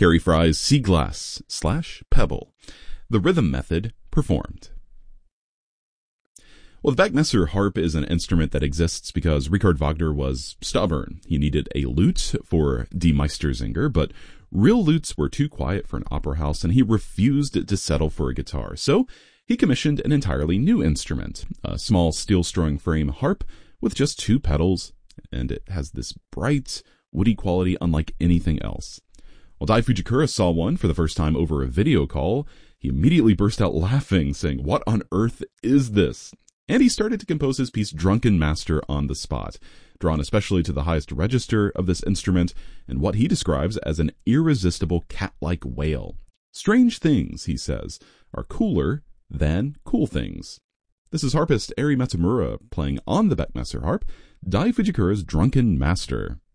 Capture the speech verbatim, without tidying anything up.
Carrie Fry's Sea Glass slash Pebble. The rhythm method performed. Well, the Beckmesser harp is an instrument that exists because Richard Wagner was stubborn. He needed a lute for Die Meistersinger, but real lutes were too quiet for an opera house, and he refused to settle for a guitar. So he commissioned an entirely new instrument, a small steel-string frame harp with just two pedals, and it has this bright, woody quality unlike anything else. While Dai Fujikura saw one for the first time over a video call, he immediately burst out laughing, saying, "What on earth is this?" And he started to compose his piece Drunken Master on the spot, drawn especially to the highest register of this instrument and what he describes as an irresistible cat-like wail. Strange things, he says, are cooler than cool things. This is harpist Eri Matsumura playing on the Beckmesser harp, Dai Fujikura's Drunken Master.